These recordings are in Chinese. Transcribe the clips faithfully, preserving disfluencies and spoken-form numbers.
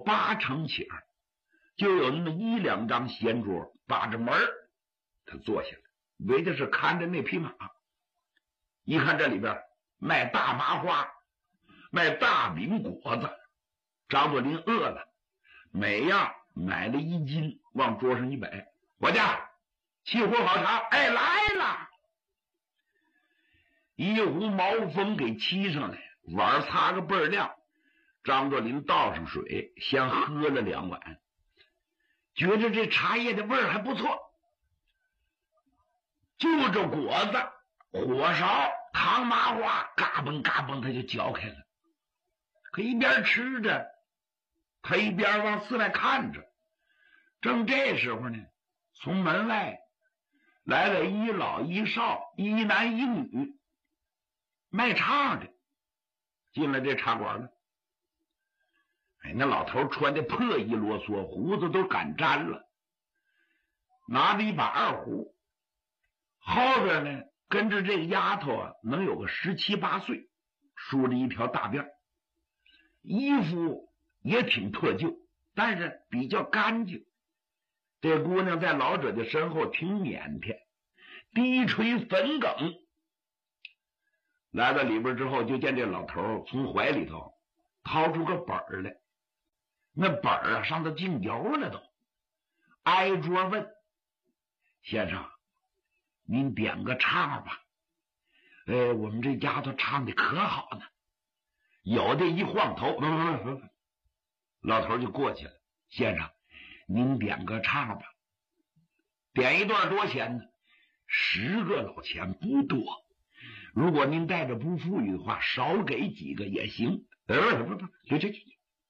八成寝，就有那么一两张闲桌，把着门他坐下来，为的是看着那匹马。一看这里边卖大麻花，卖大饼果子，张作霖饿了，每样买了一斤，往桌上一摆，伙计，沏壶好茶。哎，来了，一壶毛峰给沏上来，碗擦个倍儿亮。张作霖倒上水，先喝了两碗，觉得这茶叶的味儿还不错。就这果子、火烧、糖麻花，嘎嘣嘎嘣他就嚼开了。可一边吃着，他一边往寺外看着。正这时候呢，从门外来了一老一少，一男一女，卖唱的进了这茶馆了。哎，那老头穿的破衣啰嗦，胡子都赶粘了，拿着一把二胡，后边呢跟着这个丫头啊，能有个十七八岁，梳着一条大辫，衣服也挺破旧，但是比较干净。这姑娘在老者的身后挺腼腆，低垂粉梗。来到里边之后，就见这老头从怀里头掏出个本儿来，那本儿啊上头进油了都，挨桌问：先生，您点个唱吧。呃，我们这丫头唱的可好呢。有的一晃头，不不不不，老头就过去了。先生，您点个唱吧。点一段多钱呢？十个老钱，不多。如果您带着不富裕的话，少给几个也行。呃，不不，去去去，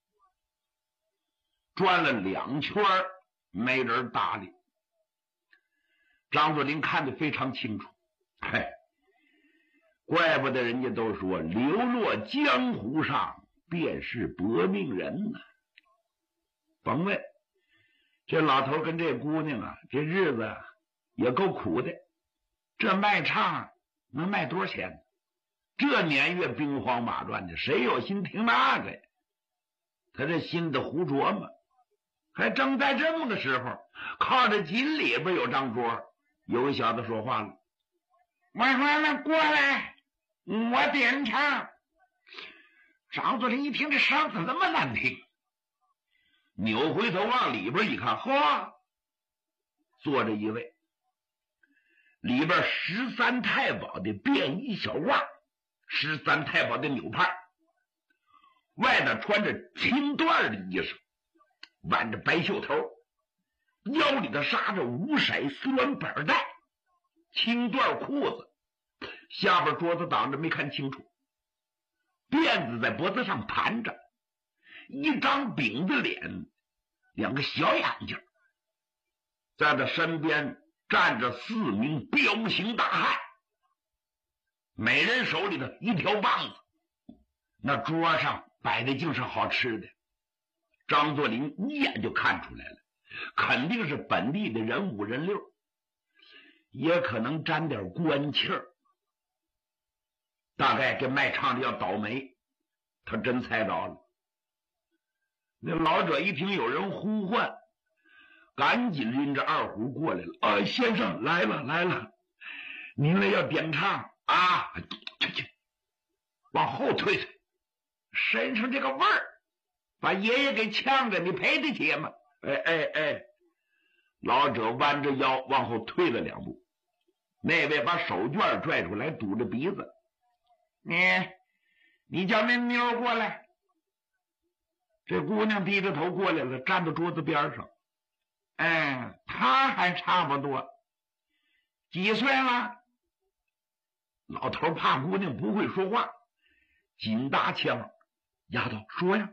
转了两圈，没人搭理。张作霖看得非常清楚，嘿，怪不得人家都说流落江湖上便是薄命人呢。甭问，这老头跟这姑娘啊，这日子也够苦的。这卖唱能卖多少钱？这年月兵荒马乱的，谁有心听那个呀？他这心的胡琢磨。还正在这么个时候，靠着井里边有张桌，有个小子说话了：外孙子过来，我点唱。张作霖一听这声怎么那么难听，扭回头往里边一看，嚯，坐着一位，里边十三太保的便衣小褂，十三太保的纽帕，外头穿着青缎的衣裳，挽着白袖头，腰里头扎着五色丝鸾板带，青缎裤子，下边桌子挡着没看清楚，辫子在脖子上盘着，一张饼子脸，两个小眼睛，在他身边站着四名彪形大汉，每人手里头一条棒子，那桌上摆的竟是好吃的。张作霖一眼就看出来了，肯定是本地的人五人六，也可能沾点官气儿。大概这卖唱的要倒霉，他真猜着了。那老者一听有人呼唤，赶紧拎着二胡过来了。啊，先生来了来了，您来要点唱啊？去去，往后退退，身上这个味儿把爷爷给呛着，你赔得起吗？哎哎哎，老者弯着腰往后退了两步，那位把手绢拽出来堵着鼻子。你你叫那妞过来。这姑娘低着头过来了，站到桌子边上。哎，她还差不多。几岁了？老头怕姑娘不会说话，紧搭腔：丫头说呀。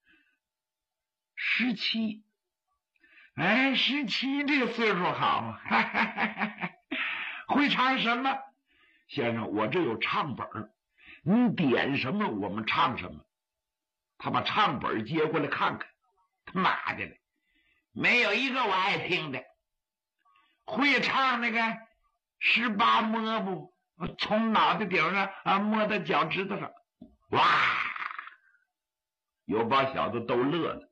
十七。哎，十七这个岁数好，哈哈哈哈，会唱什么？先生，我这有唱本，你点什么我们唱什么。他把唱本接过来看看，他妈的了，没有一个我爱听的。会唱那个十八摸不？从脑袋顶上啊摸到脚趾头上，哇！有把小子都乐了。